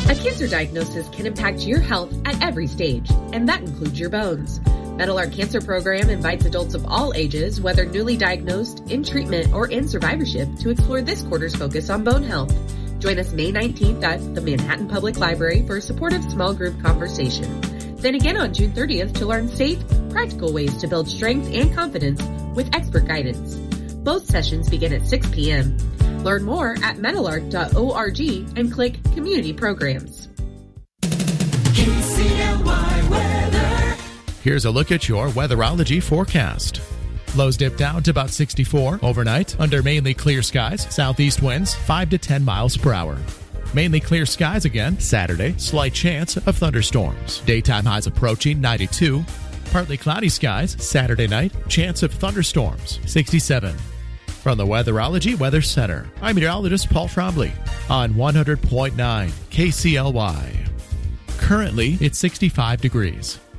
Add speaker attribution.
Speaker 1: A cancer diagnosis can impact your health at every stage, and that includes your bones. Meadowlark Cancer Program invites adults of all ages, whether newly diagnosed, in treatment, or in survivorship, to explore this quarter's focus on bone health. Join us May 19th at the Manhattan Public Library for a supportive small group conversation. Then again on June 30th to learn safe, practical ways to build strength and confidence with expert guidance. Both sessions begin at 6 p.m. Learn more at meadowlark.org and click Community Programs.
Speaker 2: KCLY weather.
Speaker 3: Here's a look at your weatherology forecast. Lows dip down to about 64 overnight under mainly clear skies. Southeast winds 5 to 10 miles per hour. Mainly clear skies again Saturday. Slight chance of thunderstorms. Daytime highs approaching 92. Partly cloudy skies Saturday night. Chance of thunderstorms 67. From the Weatherology Weather Center, I'm meteorologist Paul Trombley on 100.9 KCLY. Currently, it's 65 degrees.